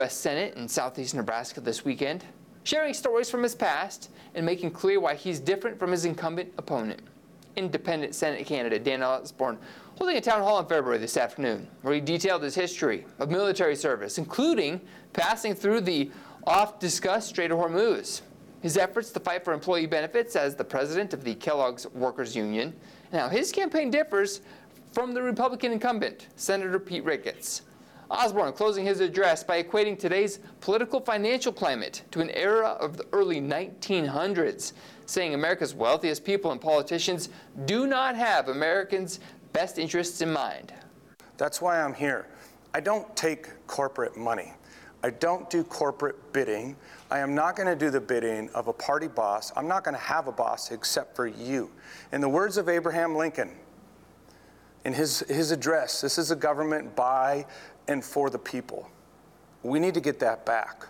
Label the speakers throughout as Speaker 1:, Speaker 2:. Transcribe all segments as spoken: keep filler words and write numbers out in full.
Speaker 1: U S Senate in southeast Nebraska this weekend, sharing stories from his past and making clear why he's different from his incumbent opponent. Independent Senate candidate Dan Osborne holding a town hall in February this afternoon, where he detailed his history of military service, including passing through the oft-discussed Strait of Hormuz, his efforts to fight for employee benefits as the president of the Kellogg's Workers Union, and how his campaign differs from the Republican incumbent, Senator Pete Ricketts. Osborne closing his address by equating today's political financial climate to an era of the early nineteen hundreds, saying America's wealthiest people and politicians do not have Americans' best interests in mind.
Speaker 2: That's why I'm here. I don't take corporate money. I don't do corporate bidding. I am not going to do the bidding of a party boss. I'm not going to have a boss except for you. In the words of Abraham Lincoln, in his, his address, this is a government by and for the people. We need to get that back.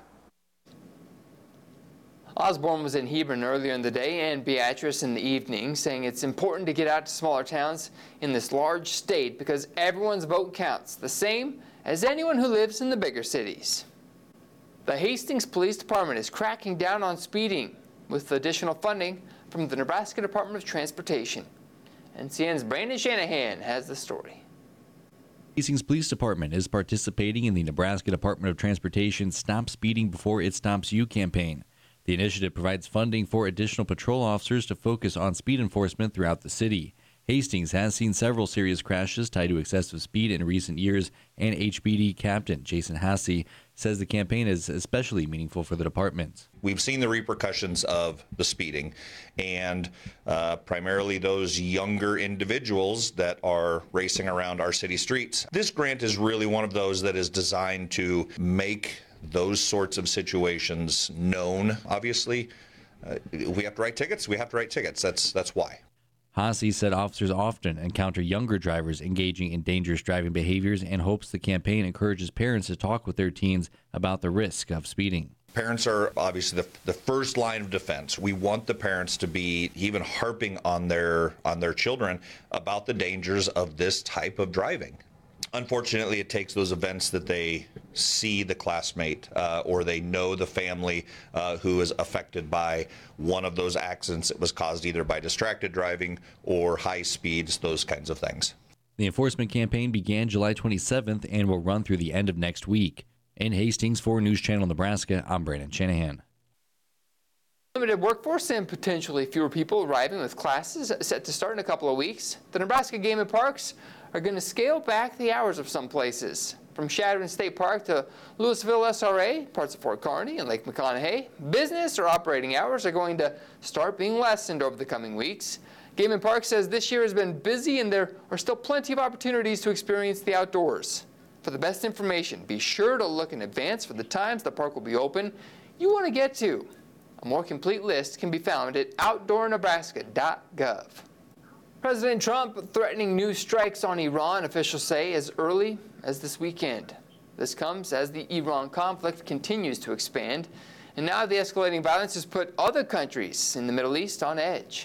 Speaker 1: Osborne was in Hebron earlier in the day and Beatrice in the evening, saying it's important to get out to smaller towns in this large state because everyone's vote counts, the same as anyone who lives in the bigger cities. The Hastings Police Department is cracking down on speeding with additional funding from the Nebraska Department of Transportation. N C N's Brandon Shanahan has the story.
Speaker 3: Hastings Police Department is participating in the Nebraska Department of Transportation Stop Speeding Before It Stops You campaign. The initiative provides funding for additional patrol officers to focus on speed enforcement throughout the city. Hastings has seen several serious crashes tied to excessive speed in recent years, and H P D Captain Jason Hasse says the campaign is especially meaningful for the department.
Speaker 4: We've seen the repercussions of the speeding, and uh, primarily those younger individuals that are racing around our city streets. This grant is really one of those that is designed to make those sorts of situations known. Obviously, uh, we have to write tickets. We have to write tickets. That's that's why.
Speaker 3: Hasse said officers often encounter younger drivers engaging in dangerous driving behaviors and hopes the campaign encourages parents to talk with their teens about the risk of speeding.
Speaker 4: Parents are obviously the, the first line of defense. We want the parents to be even harping on their on their children about the dangers of this type of driving. Unfortunately, it takes those events that they see the classmate uh, or they know the family uh, who is affected by one of those accidents that was caused either by distracted driving or high speeds, those kinds of things.
Speaker 3: The enforcement campaign began July twenty-seventh and will run through the end of next week. In Hastings, for News Channel Nebraska, I'm Brandon Shanahan.
Speaker 1: Limited workforce and potentially fewer people arriving with classes set to start in a couple of weeks. The Nebraska Game and Parks are going to scale back the hours of some places. From Shadron State Park to Louisville S R A, parts of Fort Kearney and Lake McConaughey, business or operating hours are going to start being lessened over the coming weeks. Game and Park says this year has been busy and there are still plenty of opportunities to experience the outdoors. For the best information, be sure to look in advance for the times the park will be open you want to get to. A more complete list can be found at outdoor nebraska dot gov. President Trump threatening new strikes on Iran, officials say, as early as this weekend. This comes as the Iran conflict continues to expand, and now the escalating violence has put other countries in the Middle East on edge.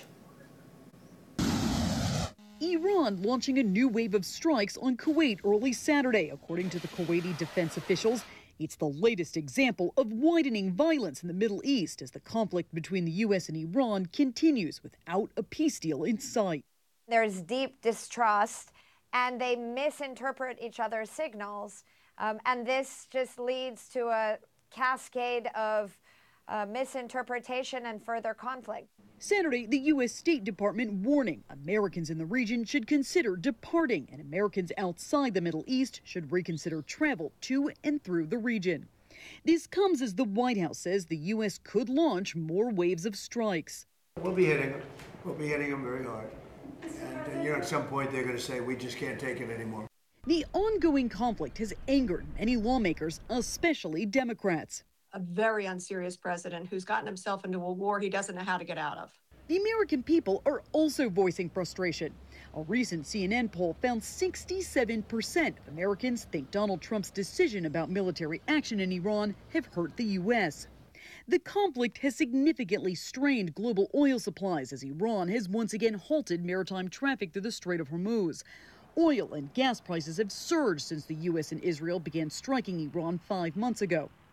Speaker 5: Iran launching a new wave of strikes on Kuwait early Saturday, according to the Kuwaiti defense officials. It's the latest example of widening violence in the Middle East as the conflict between the U S and Iran continues without a peace deal in sight.
Speaker 6: There's deep distrust, and they misinterpret each other's signals, um, and this just leads to a cascade of uh, misinterpretation and further conflict.
Speaker 5: Saturday, the U S State Department warning Americans in the region should consider departing, and Americans outside the Middle East should reconsider travel to and through the region. This comes as the White House says the U S could launch more waves of strikes.
Speaker 7: We'll be hitting them. We'll be hitting them very hard. And, uh, you know, at some point they're going to say, we just can't take it anymore.
Speaker 5: The ongoing conflict has angered many lawmakers, especially Democrats.
Speaker 8: A very unserious president who's gotten himself into a war he doesn't know how to get out of.
Speaker 5: The American people are also voicing frustration. A recent C N N poll found sixty-seven percent of Americans think Donald Trump's decision about military action in Iran have hurt the U S. The conflict has significantly strained global oil supplies as Iran has once again halted maritime traffic through the Strait of Hormuz. Oil and gas prices have surged since the U S and Israel began striking Iran five months ago.